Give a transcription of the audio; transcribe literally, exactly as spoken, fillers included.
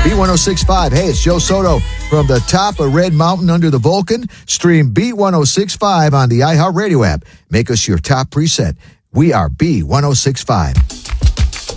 B one oh six point five. Hey, it's Joe Soto from the top of Red Mountain under the Vulcan. Stream B one oh six point five on the iHeartRadio app. Make us your top preset. We are B one oh six point five.